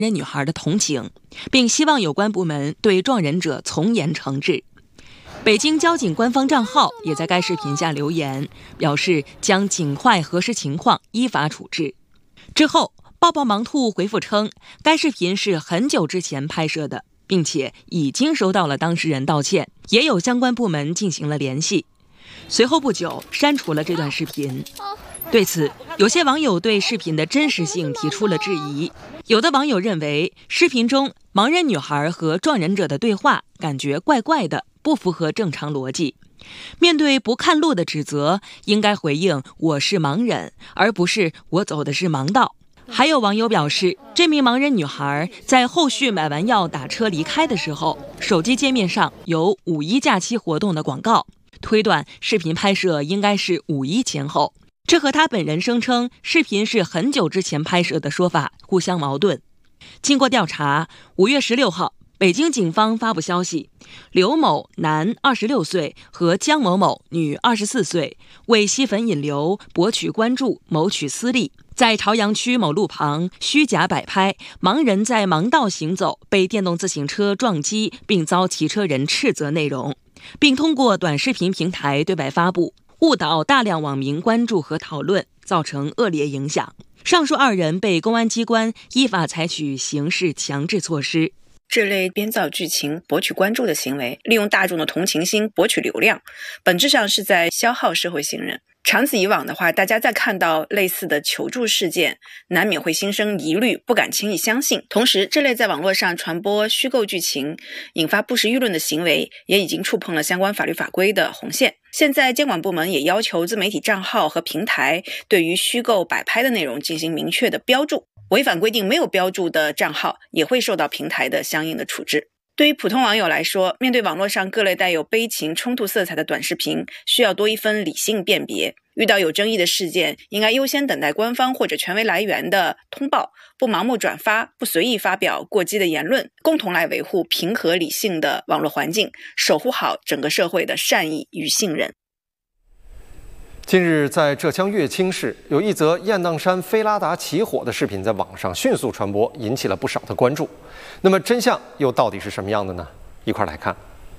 人女孩的同情，并希望有关部门对撞人者从严惩治。北京交警官方账号也在该视频下留言，表示将尽快核实情况，依法处置。之后，抱抱盲兔回复称，该视频是很久之前拍摄的，并且已经收到了当事人道歉，也有相关部门进行了联系。随后不久，删除了这段视频。对此，有些网友对视频的真实性提出了质疑。有的网友认为，视频中盲人女孩和撞人者的对话感觉怪怪的，不符合正常逻辑。面对不看路的指责，应该回应我是盲人，而不是我走的是盲道。还有网友表示，这名盲人女孩在后续买完药打车离开的时候，手机界面上有5·1假期活动的广告，推断视频拍摄应该是5·1前后，这和她本人声称视频是很久之前拍摄的说法互相矛盾。经过调查，5月16号，北京警方发布消息，刘某男26岁和江某某女24岁为吸粉引流、博取关注、谋取私利，在朝阳区某路旁虚假摆拍盲人在盲道行走被电动自行车撞击并遭骑车人斥责内容，并通过短视频平台对外发布，误导大量网民关注和讨论，造成恶劣影响。上述2人被公安机关依法采取刑事强制措施。 这类编造剧情博取关注的行为，利用大众的同情心博取流量，本质上是在消耗社会信任。长此以往的话，大家在看到类似的求助事件，难免会心生疑虑，不敢轻易相信。同时，这类在网络上传播虚构剧情，引发不实舆论的行为，也已经触碰了相关法律法规的红线。现在监管部门也要求自媒体账号和平台对于虚构摆拍的内容进行明确的标注，违反规定没有标注的账号也会受到平台的相应的处置。对于普通网友来说，面对网络上各类带有悲情冲突色彩的短视频，需要多一分理性辨别。遇到有争议的事件，应该优先等待官方或者权威来源的通报，不盲目转发，不随意发表过激的言论，共同来维护平和理性的网络环境，守护好整个社会的善意与信任。 近日，在浙江乐清市，有一则雁荡山菲拉达起火的视频在网上迅速传播，引起了不少的关注。那么真相又到底是什么样的呢？一块来看。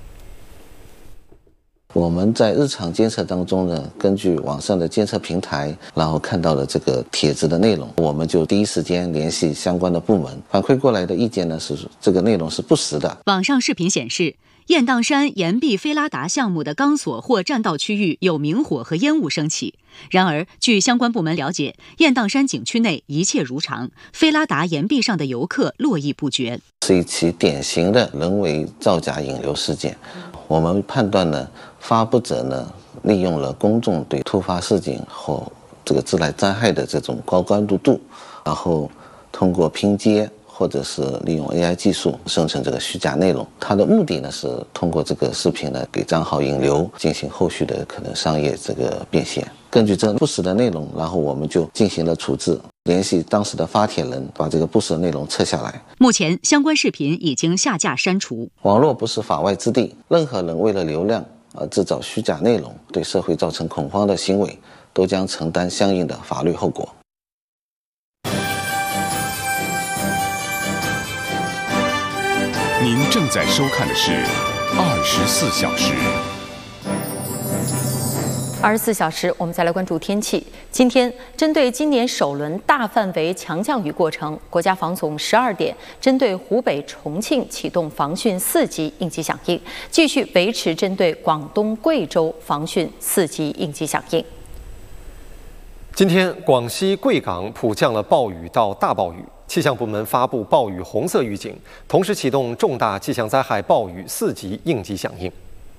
我们在日常监测当中呢，根据网上的监测平台，然后看到了这个帖子的内容，我们就第一时间联系相关的部门，反馈过来的意见呢是这个内容是不实的。 网上视频显示，雁荡山岩壁菲拉达项目的钢索或栈道区域有明火和烟雾升起。然而，据相关部门了解，雁荡山景区内一切如常，菲拉达岩壁上的游客络绎不绝， 是一起典型的人为造假引流事件。我们判断呢，发布者呢利用了公众对突发事件或这个自然灾害的这种高关注度，然后通过拼接或者是利用 AI 技术生成这个虚假内容。它的目的呢是通过这个视频呢给账号引流，进行后续的可能商业这个变现。根据这不实的内容，然后我们就进行了处置，联系当时的发帖人，把这个不实的内容撤下来。 目前相关视频已经下架删除。 网络不是法外之地，任何人为了流量而制造虚假内容，对社会造成恐慌的行为，都将承担相应的法律后果。 您正在收看的是24小时。 24小时，我们再来关注天气。今天，针对今年首轮大范围强降雨过程，国家防总12点针对湖北、重庆启动防汛4级应急响应，继续维持针对广东、贵州防汛4级应急响应。 今天，广西贵港普降了暴雨到大暴雨，气象部门发布暴雨红色预警，同时启动重大气象灾害暴雨4级应急响应。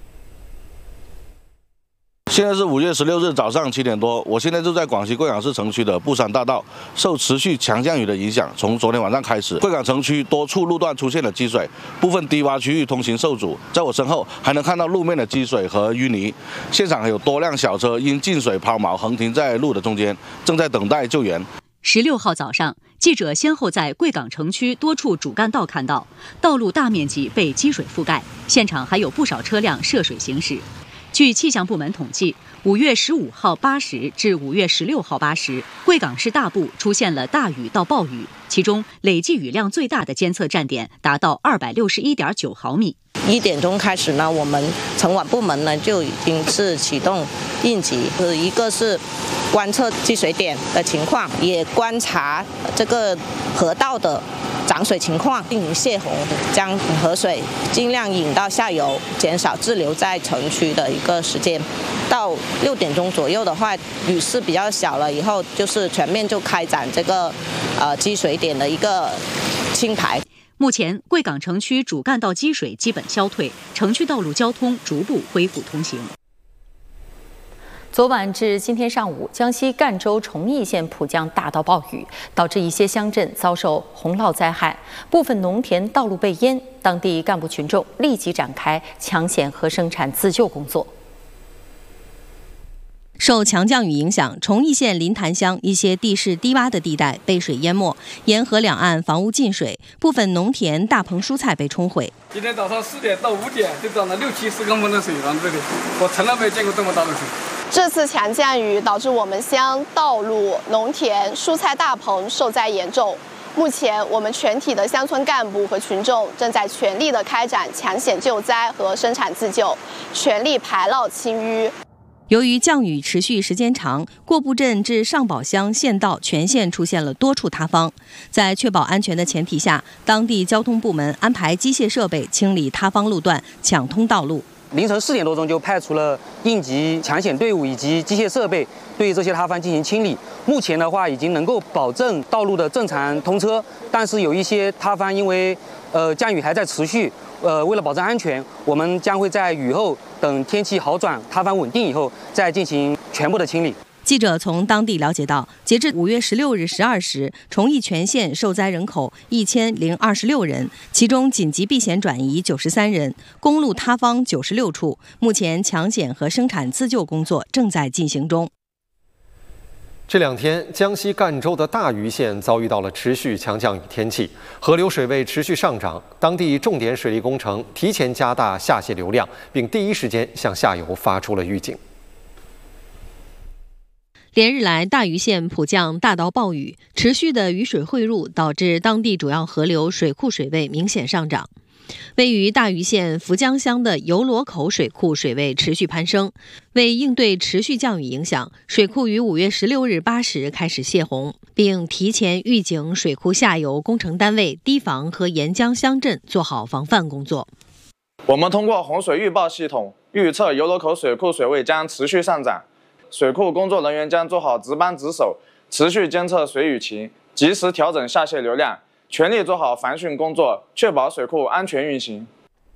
现在是5月16日早上7点多，我现在就在广西贵港市城区的布山大道，受持续强降雨的影响，从昨天晚上开始，贵港城区多处路段出现了积水，部分低洼区域通行受阻。在我身后还能看到路面的积水和淤泥，现场还有多辆小车因进水抛锚横停在路的中间，正在等待救援。 16号早上，记者先后在贵港城区多处主干道看到道路大面积被积水覆盖，现场还有不少车辆涉水行驶。据气象部门统计，5月15号8时至5月16号8时，贵港市大部出现了大雨到暴雨， 其中累计雨量最大的监测站点达到261.9毫米。 1点钟开始呢，我们城管部门呢就已经是启动应急，一个是观测积水点的情况，也观察这个河道的涨水情况，进行泄洪，将河水尽量引到下游，减少滞留在城区的一个时间。到6点钟左右的话，雨势比较小了以后，就是全面就开展这个积水点的一个清排。 目前，贵港城区主干道积水基本消退，城区道路交通逐步恢复通行。 昨晚至今天上午，江西赣州崇义县普降大到暴雨，导致一些乡镇遭受洪涝灾害，部分农田道路被淹，当地干部群众立即展开抢险和生产自救工作。 受强降雨影响，崇义县临潭乡一些地势低洼的地带被水淹没，沿河两岸房屋进水，部分农田、大棚蔬菜被冲毁。 今天早上4点到5点就涨了60-70公分的水了，这里我从来没见过这么大的水。 这次强降雨导致我们乡道路、农田、蔬菜大棚受灾严重。目前，我们全体的乡村干部和群众正在全力的开展抢险救灾和生产自救，全力排涝清淤。 由于降雨持续时间长，过埠镇至上堡乡县道全线出现了多处塌方。在确保安全的前提下，当地交通部门安排机械设备清理塌方路段，抢通道路。 凌晨4点多钟就派出了应急抢险队伍以及机械设备对这些塌方进行清理。目前的话，已经能够保证道路的正常通车，但是有一些塌方因为降雨还在持续。为了保证安全，我们将会在雨后等天气好转、塌方稳定以后，再进行全部的清理。 记者从当地了解到，截至5月16日12时，崇义全县受灾人口1026人，其中紧急避险转移93人，公路塌方96处。目前抢险和生产自救工作正在进行中。 这2天，江西赣州的大余县遭遇到了持续强降雨天气，河流水位持续上涨，当地重点水利工程提前加大下泄流量，并第一时间向下游发出了预警。 连日来，大余县普降大到暴雨，持续的雨水汇入导致当地主要河流水库水位明显上涨。位于大余县福江乡的油罗口水库水位持续攀升，为应对持续降雨影响，水库于5月16日8时开始泄洪，并提前预警水库下游工程单位、堤防和沿江乡镇做好防范工作。 我们通过洪水预报系统预测油罗口水库水位将持续上涨，水库工作人员将做好值班值守，持续监测水雨情，及时调整下泄流量，全力做好防汛工作，确保水库安全运行。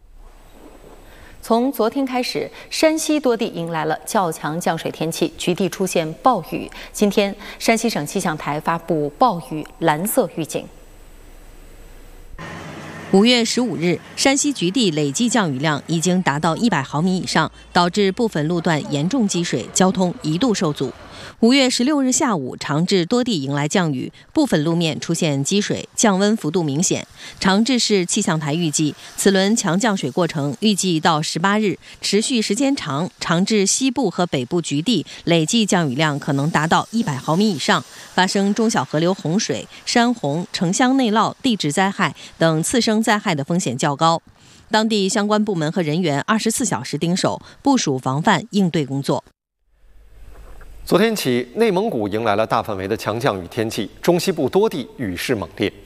从昨天开始，山西多地迎来了较强降水天气，局地出现暴雨。今天，山西省气象台发布暴雨蓝色预警。 5月15日，山西局地累计降雨量已经达到100毫米以上，导致部分路段严重积水，交通一度受阻。5月16日下午，长治多地迎来降雨，部分路面出现积水，降温幅度明显。长治市气象台预计，此轮强降水过程预计到18日，持续时间长，长治西部和北部局地累计降雨量可能达到100毫米以上，发生中小河流洪水、山洪、城乡内涝、地质灾害等次生灾害的风险较高。当地相关部门和人员24小时盯守，部署防范应对工作。 昨天起，内蒙古迎来了大范围的强降雨天气，中西部多地雨势猛烈。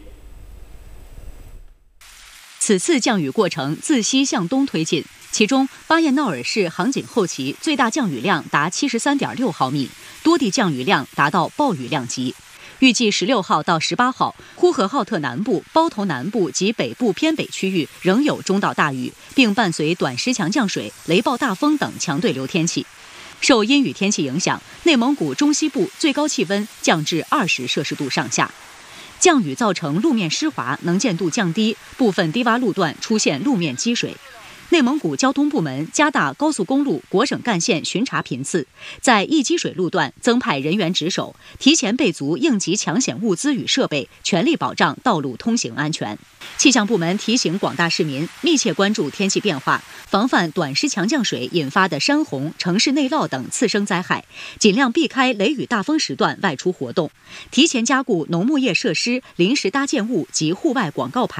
此次降雨过程自西向东推进，其中巴彦淖尔市杭锦后旗最大降雨量达73.6毫米，多地降雨量达到暴雨量级。预计16号到18号，呼和浩特南部、包头南部及北部偏北区域仍有中到大雨，并伴随短时强降水、雷暴大风等强对流天气。受阴雨天气影响，内蒙古中西部最高气温降至20摄氏度上下。降雨造成路面湿滑，能见度降低，部分低洼路段出现路面积水。 内蒙古交通部门加大高速公路、国省干线巡查频次，在易积水路段增派人员值守，提前备足应急抢险物资与设备，全力保障道路通行安全。气象部门提醒广大市民密切关注天气变化，防范短时强降水引发的山洪、城市内涝等次生灾害，尽量避开雷雨大风时段外出活动，提前加固农牧业设施、临时搭建物及户外广告牌。